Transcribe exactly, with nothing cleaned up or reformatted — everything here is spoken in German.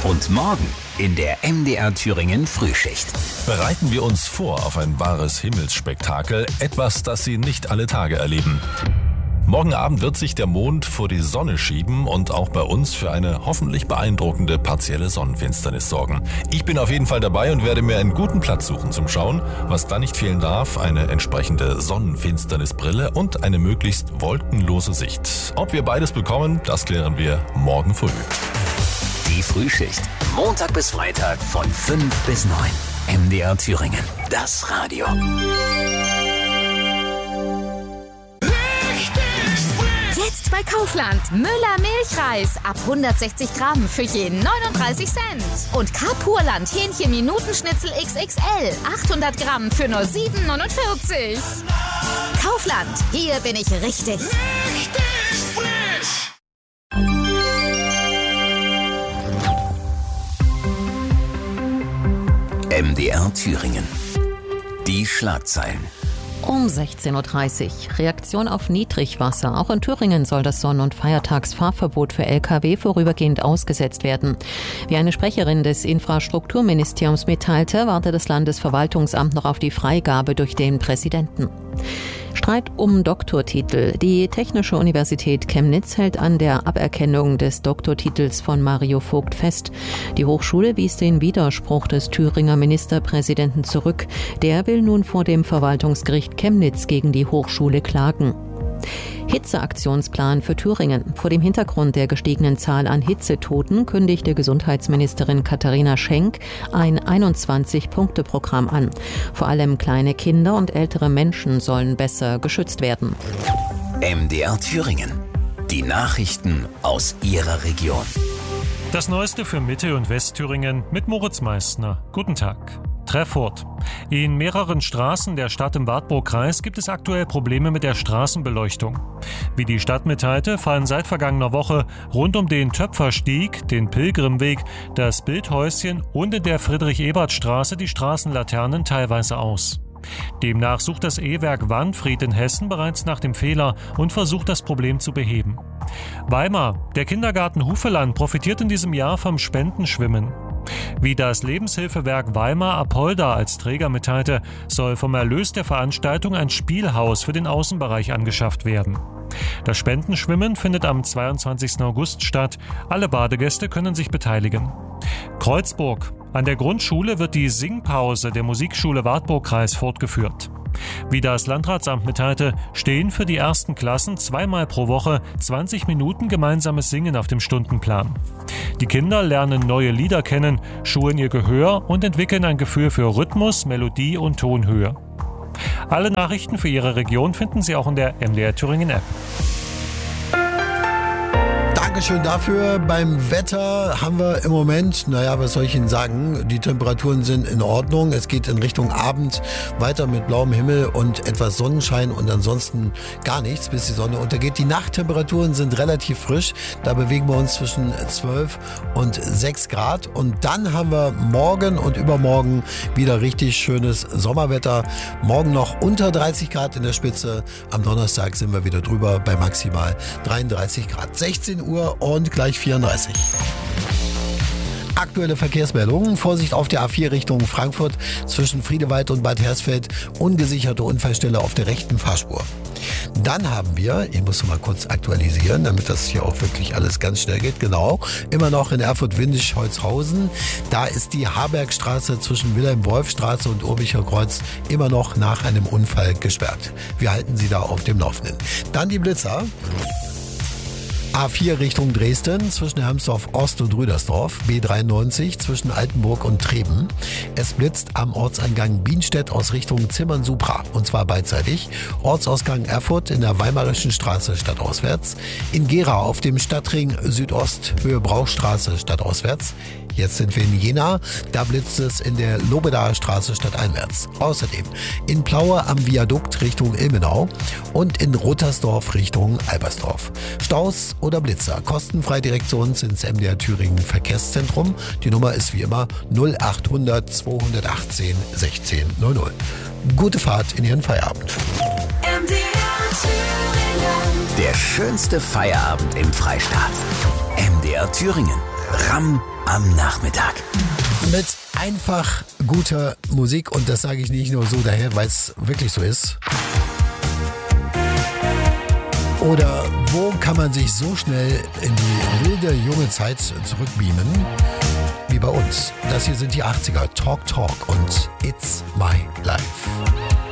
Und morgen in der M D R Thüringen Frühschicht. Bereiten wir uns vor auf ein wahres Himmelsspektakel, etwas, das Sie nicht alle Tage erleben. Morgen Abend wird sich der Mond vor die Sonne schieben und auch bei uns für eine hoffentlich beeindruckende partielle Sonnenfinsternis sorgen. Ich bin auf jeden Fall dabei und werde mir einen guten Platz suchen zum Schauen. Was da nicht fehlen darf, eine entsprechende Sonnenfinsternisbrille und eine möglichst wolkenlose Sicht. Ob wir beides bekommen, das klären wir morgen früh. Die Frühschicht. Montag bis Freitag von fünf bis neun. M D R Thüringen. Das Radio. Jetzt bei Kaufland. Müller Milchreis ab hundertsechzig Gramm für je neununddreißig Cent. Und Carpurland Hähnchen Minutenschnitzel X X L achthundert Gramm für nur sieben neunundvierzig. Kaufland. Hier bin ich richtig. Richtig frisch. M D R Thüringen. Die Schlagzeilen. Um sechzehn Uhr dreißig. Reaktion auf Niedrigwasser. Auch in Thüringen soll das Sonn- und Feiertagsfahrverbot für L K W vorübergehend ausgesetzt werden. Wie eine Sprecherin des Infrastrukturministeriums mitteilte, warte das Landesverwaltungsamt noch auf die Freigabe durch den Präsidenten. Streit um Doktortitel. Die Technische Universität Chemnitz hält an der Aberkennung des Doktortitels von Mario Vogt fest. Die Hochschule wies den Widerspruch des Thüringer Ministerpräsidenten zurück. Der will nun vor dem Verwaltungsgericht Chemnitz gegen die Hochschule klagen. Hitzeaktionsplan für Thüringen. Vor dem Hintergrund der gestiegenen Zahl an Hitzetoten kündigte Gesundheitsministerin Katharina Schenk ein einundzwanzig-Punkte-Programm an. Vor allem kleine Kinder und ältere Menschen sollen besser geschützt werden. M D R Thüringen. Die Nachrichten aus Ihrer Region. Das Neueste für Mitte- und Westthüringen mit Moritz Meissner. Guten Tag. Treffurt. In mehreren Straßen der Stadt im Wartburgkreis gibt es aktuell Probleme mit der Straßenbeleuchtung. Wie die Stadt mitteilte, fallen seit vergangener Woche rund um den Töpferstieg, den Pilgrimweg, das Bildhäuschen und in der Friedrich-Ebert-Straße die Straßenlaternen teilweise aus. Demnach sucht das E-Werk Wandfried in Hessen bereits nach dem Fehler und versucht, das Problem zu beheben. Weimar. Der Kindergarten Hufeland profitiert in diesem Jahr vom Spendenschwimmen. Wie das Lebenshilfewerk Weimar Apolda als Träger mitteilte, soll vom Erlös der Veranstaltung ein Spielhaus für den Außenbereich angeschafft werden. Das Spendenschwimmen findet am zweiundzwanzigsten August statt. Alle Badegäste können sich beteiligen. Kreuzburg. An der Grundschule wird die Singpause der Musikschule Wartburgkreis fortgeführt. Wie das Landratsamt mitteilte, stehen für die ersten Klassen zweimal pro Woche zwanzig Minuten gemeinsames Singen auf dem Stundenplan. Die Kinder lernen neue Lieder kennen, schulen ihr Gehör und entwickeln ein Gefühl für Rhythmus, Melodie und Tonhöhe. Alle Nachrichten für Ihre Region finden Sie auch in der M D R Thüringen App. Dankeschön dafür. Beim Wetter haben wir im Moment, naja, was soll ich Ihnen sagen, die Temperaturen sind in Ordnung. Es geht in Richtung Abend weiter mit blauem Himmel und etwas Sonnenschein und ansonsten gar nichts, bis die Sonne untergeht. Die Nachttemperaturen sind relativ frisch. Da bewegen wir uns zwischen zwölf und sechs Grad. Und dann haben wir morgen und übermorgen wieder richtig schönes Sommerwetter. Morgen noch unter dreißig Grad in der Spitze. Am Donnerstag sind wir wieder drüber bei maximal dreiunddreißig Grad. sechzehn Uhr und gleich vierunddreißig. Aktuelle Verkehrsmeldungen. Vorsicht auf der A vier Richtung Frankfurt zwischen Friedewald und Bad Hersfeld. Ungesicherte Unfallstelle auf der rechten Fahrspur. Dann haben wir, ich muss mal kurz aktualisieren, damit das hier auch wirklich alles ganz schnell geht, genau, immer noch in Erfurt-Windisch-Holzhausen. Da ist die Harbergstraße zwischen Wilhelm-Wolf-Straße und Urbicher Kreuz immer noch nach einem Unfall gesperrt. Wir halten Sie da auf dem Laufenden. Dann die Blitzer. A vier Richtung Dresden zwischen Hermsdorf Ost und Rüdersdorf, B dreiundneunzig zwischen Altenburg und Treben. Es blitzt am Ortseingang Bienstedt aus Richtung Zimmern-Supra und zwar beidseitig. Ortsausgang Erfurt in der Weimarischen Straße stadtauswärts. In Gera auf dem Stadtring Südost Höhe Brauchstraße stadtauswärts. Jetzt sind wir in Jena, da blitzt es in der Lobedaer Straße stadteinwärts. Außerdem in Plaue am Viadukt Richtung Ilmenau und in Rottersdorf Richtung Albersdorf. Staus oder Blitzer, kostenfrei direkt zu uns ins M D R Thüringen Verkehrszentrum. Die Nummer ist wie immer null achthundert zweihundertachtzehn sechzehn null null. Gute Fahrt in Ihren Feierabend. M D R Der schönste Feierabend im Freistaat. M D R Thüringen. Ramm am Nachmittag. Mit einfach guter Musik, und das sage ich nicht nur so daher, weil es wirklich so ist. Oder wo kann man sich so schnell in die wilde junge Zeit zurückbeamen wie bei uns? Das hier sind die achtziger, Talk Talk und It's My Life.